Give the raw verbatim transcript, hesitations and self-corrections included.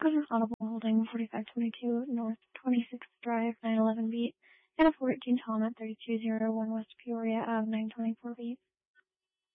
Customers Audible holding forty-five twenty-two North twenty-sixth Drive, nine eleven beat, and a fourteen Tom at thirty-two oh one West Peoria Ave, nine twenty-four beat.